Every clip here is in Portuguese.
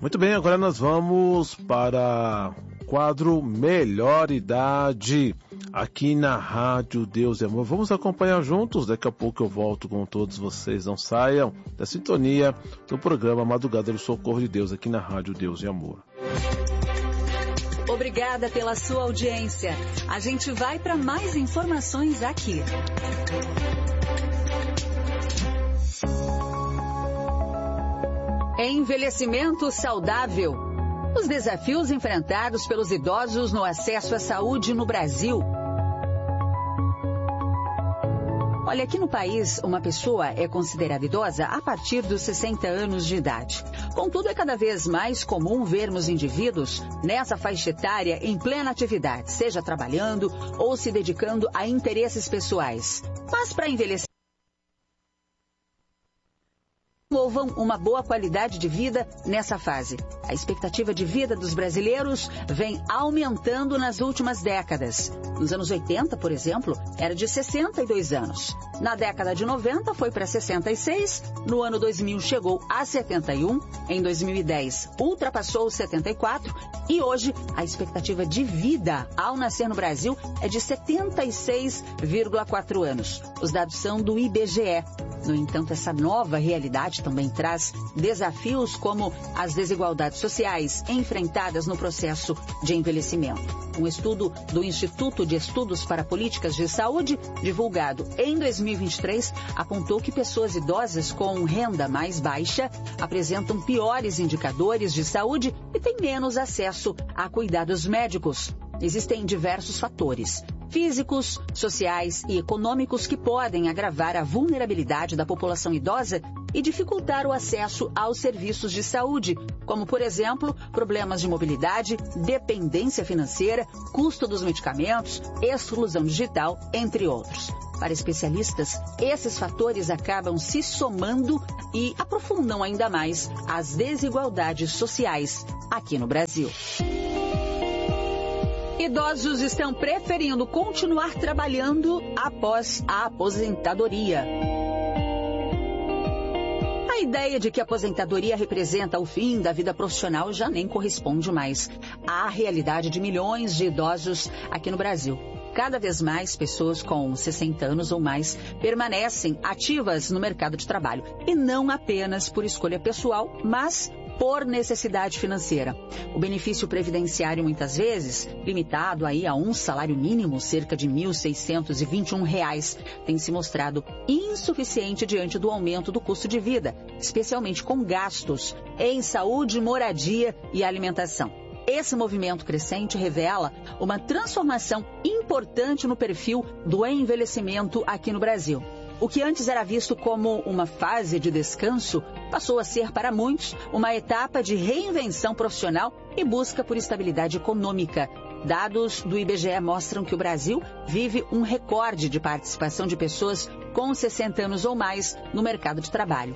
Muito bem, agora nós vamos para o quadro Melhor Idade, aqui na Rádio Deus e Amor. Vamos acompanhar juntos, daqui a pouco eu volto com todos vocês. Não saiam da sintonia do programa Madrugada do Socorro de Deus, aqui na Rádio Deus e Amor. Obrigada pela sua audiência. A gente vai para mais informações aqui. Envelhecimento saudável. Os desafios enfrentados pelos idosos no acesso à saúde no Brasil. Olha, aqui no país, uma pessoa é considerada idosa a partir dos 60 anos de idade. Contudo, é cada vez mais comum vermos indivíduos nessa faixa etária em plena atividade, seja trabalhando ou se dedicando a interesses pessoais. Mas para envelhecer, promovam uma boa qualidade de vida nessa fase. A expectativa de vida dos brasileiros vem aumentando nas últimas décadas. Nos anos 80, por exemplo, era de 62 anos. Na década de 90 foi para 66, no ano 2000 chegou a 71, em 2010 ultrapassou os 74 e hoje a expectativa de vida ao nascer no Brasil é de 76,4 anos. Os dados são do IBGE. No entanto, essa nova realidade também traz desafios como as desigualdades sociais enfrentadas no processo de envelhecimento. Um estudo do Instituto de Estudos para Políticas de Saúde, divulgado em 2023, apontou que pessoas idosas com renda mais baixa apresentam piores indicadores de saúde e têm menos acesso a cuidados médicos. Existem diversos fatores físicos, sociais e econômicos que podem agravar a vulnerabilidade da população idosa e dificultar o acesso aos serviços de saúde, como, por exemplo, problemas de mobilidade, dependência financeira, custo dos medicamentos, exclusão digital, entre outros. Para especialistas, esses fatores acabam se somando e aprofundam ainda mais as desigualdades sociais aqui no Brasil. Idosos estão preferindo continuar trabalhando após a aposentadoria. A ideia de que a aposentadoria representa o fim da vida profissional já nem corresponde mais à realidade de milhões de idosos aqui no Brasil. Cada vez mais pessoas com 60 anos ou mais permanecem ativas no mercado de trabalho. E não apenas por escolha pessoal, mas por necessidade financeira. O benefício previdenciário, muitas vezes, limitado aí a um salário mínimo, cerca de R$ 1.621, tem se mostrado insuficiente diante do aumento do custo de vida, especialmente com gastos em saúde, moradia e alimentação. Esse movimento crescente revela uma transformação importante no perfil do envelhecimento aqui no Brasil. O que antes era visto como uma fase de descanso passou a ser, para muitos, uma etapa de reinvenção profissional e busca por estabilidade econômica. Dados do IBGE mostram que o Brasil vive um recorde de participação de pessoas com 60 anos ou mais no mercado de trabalho.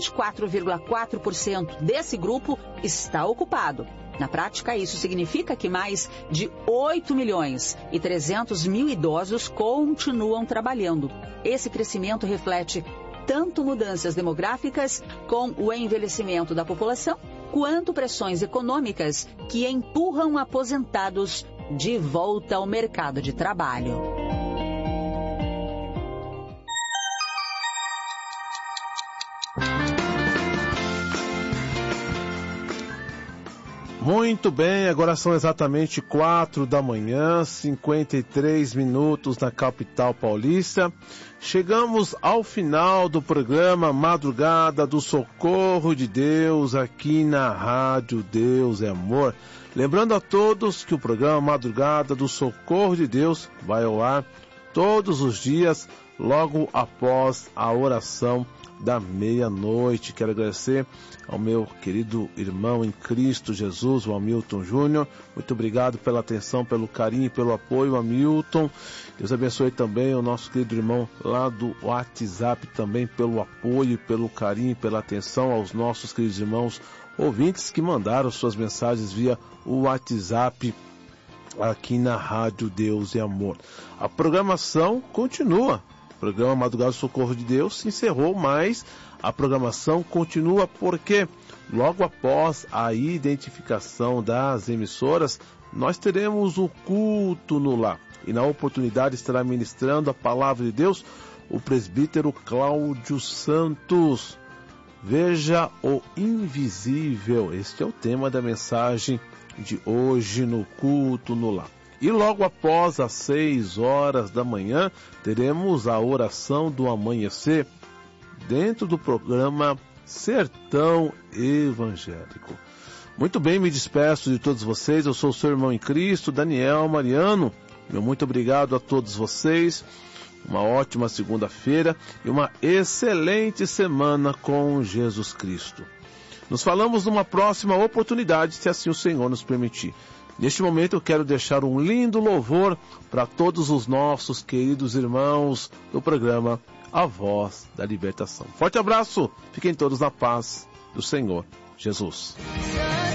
24,4% desse grupo está ocupado. Na prática, isso significa que mais de 8 milhões e 300 mil idosos continuam trabalhando. Esse crescimento reflete tanto mudanças demográficas com o envelhecimento da população, quanto pressões econômicas que empurram aposentados de volta ao mercado de trabalho. Muito bem, agora são exatamente 4 da manhã, 53 minutos na capital paulista. Chegamos ao final do programa Madrugada do Socorro de Deus, aqui na Rádio Deus é Amor. Lembrando a todos que o programa Madrugada do Socorro de Deus vai ao ar todos os dias, logo após a oração da meia-noite. Quero agradecer ao meu querido irmão em Cristo Jesus, o Hamilton Júnior. Muito obrigado pela atenção, pelo carinho e pelo apoio, Hamilton. Deus abençoe também o nosso querido irmão lá do WhatsApp, também pelo apoio, pelo carinho, pela atenção aos nossos queridos irmãos ouvintes que mandaram suas mensagens via o WhatsApp aqui na Rádio Deus e Amor. A programação continua O programa Madrugada do Socorro de Deus se encerrou, mas a programação continua porque logo após a identificação das emissoras, nós teremos o culto no lar. E na oportunidade estará ministrando a palavra de Deus o presbítero Cláudio Santos. Veja o invisível. Este é o tema da mensagem de hoje no culto no lar. E logo após as 6 horas da manhã, teremos a oração do amanhecer dentro do programa Sertão Evangélico. Muito bem, me despeço de todos vocês. Eu sou o seu irmão em Cristo, Daniel Mariano. Meu muito obrigado a todos vocês. Uma ótima segunda-feira e uma excelente semana com Jesus Cristo. Nos falamos numa próxima oportunidade, se assim o Senhor nos permitir. Neste momento eu quero deixar um lindo louvor para todos os nossos queridos irmãos do programa A Voz da Libertação. Forte abraço, fiquem todos na paz do Senhor Jesus.